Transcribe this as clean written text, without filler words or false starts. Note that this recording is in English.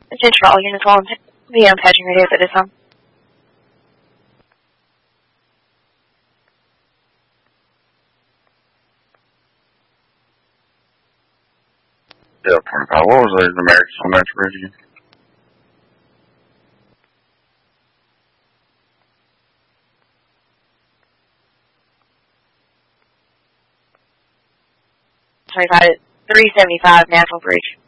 Attention all units on VM patching radios at this time. Yeah, 25. What was the Americans on that bridge again? Sorry about it. 375 National Bridge.